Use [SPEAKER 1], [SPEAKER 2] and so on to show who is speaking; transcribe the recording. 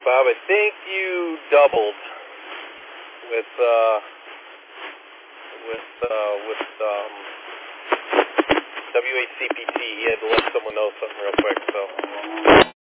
[SPEAKER 1] Bob. I think you doubled with WHCPT. He had to let someone know something real quick, so.